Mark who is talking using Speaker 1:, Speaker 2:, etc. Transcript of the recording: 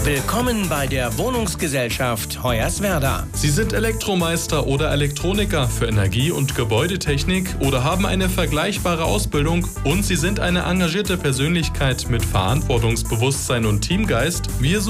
Speaker 1: Willkommen bei der Wohnungsgesellschaft Hoyerswerda.
Speaker 2: Sie sind Elektromeister oder Elektroniker für Energie- und Gebäudetechnik oder haben eine vergleichbare Ausbildung und Sie sind eine engagierte Persönlichkeit mit Verantwortungsbewusstsein und Teamgeist. Wir